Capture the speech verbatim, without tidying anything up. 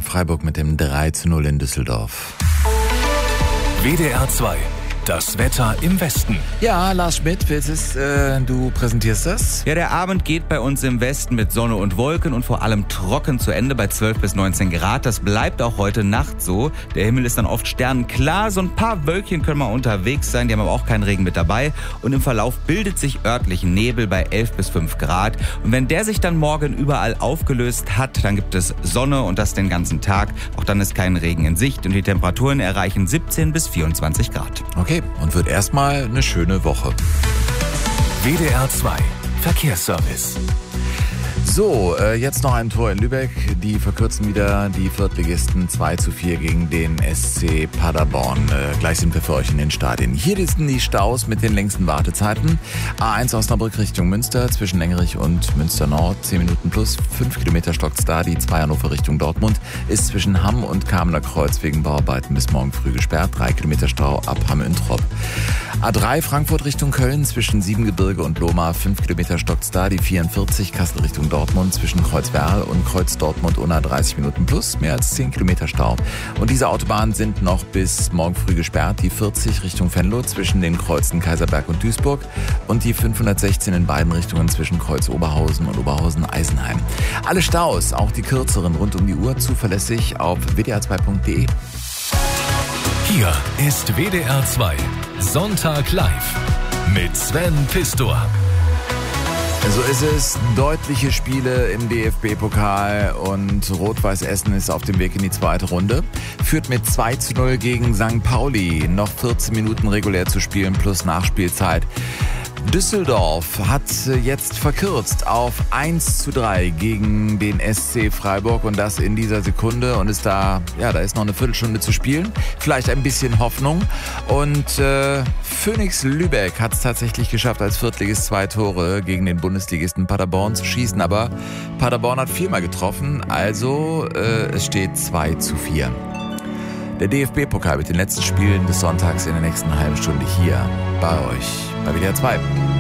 Freiburg mit dem drei zu null in Düsseldorf. W D R zwei. Das Wetter im Westen. Ja, Lars Schmidt, ist, äh, du präsentierst das. Ja, der Abend geht bei uns im Westen mit Sonne und Wolken und vor allem trocken zu Ende bei zwölf bis neunzehn Grad. Das bleibt auch heute Nacht so. Der Himmel ist dann oft sternenklar. So ein paar Wölkchen können mal unterwegs sein, die haben aber auch keinen Regen mit dabei. Und im Verlauf bildet sich örtlich Nebel bei elf bis fünf Grad. Und wenn der sich dann morgen überall aufgelöst hat, dann gibt es Sonne und das den ganzen Tag. Auch dann ist kein Regen in Sicht und die Temperaturen erreichen siebzehn bis vierundzwanzig Grad. Okay, und wird erstmal eine schöne Woche. W D R zwei Verkehrsservice. So, äh, jetzt noch ein Tor in Lübeck. Die verkürzen wieder die Viertligisten zwei zu vier gegen den S C Paderborn. Äh, gleich sind wir für euch in den Stadien. Hier sind die Staus mit den längsten Wartezeiten. A eins Osnabrück Richtung Münster zwischen Lengerich und Münster Nord. zehn Minuten plus, fünf Kilometer stockt's da. Die zwei Hannover Richtung Dortmund ist zwischen Hamm und Kamener Kreuz wegen Bauarbeiten bis morgen früh gesperrt. drei Kilometer Stau ab Hamm-Üntrop. A drei Frankfurt Richtung Köln zwischen Siebengebirge und Lohmar. fünf Kilometer stockt's da. Die vierundvierzig Kassel Richtung Dortmund zwischen Kreuzwerl und Kreuz Dortmund unter dreißig Minuten plus, mehr als zehn Kilometer Stau. Und diese Autobahnen sind noch bis morgen früh gesperrt. Die vierzig Richtung Venlo zwischen den Kreuzen Kaiserberg und Duisburg und die fünfhundertsechzehn in beiden Richtungen zwischen Kreuz Oberhausen und Oberhausen-Eisenheim. Alle Staus, auch die kürzeren rund um die Uhr, zuverlässig auf w d r zwei punkt d e. Hier ist W D R zwei Sonntag live mit Sven Pistor. So ist es. Deutliche Spiele im D F B-Pokal und Rot-Weiß Essen ist auf dem Weg in die zweite Runde. Führt mit zwei zu null gegen Sankt Pauli. Noch vierzehn Minuten regulär zu spielen plus Nachspielzeit. Düsseldorf hat jetzt verkürzt auf eins zu drei gegen den S C Freiburg und das in dieser Sekunde und ist da, ja, da ist noch eine Viertelstunde zu spielen. Vielleicht ein bisschen Hoffnung und äh, Phoenix Lübeck hat es tatsächlich geschafft, als Viertligist zwei Tore gegen den Bundesligisten Paderborn zu schießen, aber Paderborn hat viermal getroffen, also äh, es steht zwei zu vier. Der D F B-Pokal mit den letzten Spielen des Sonntags in der nächsten halben Stunde hier bei euch bei W D R zwei.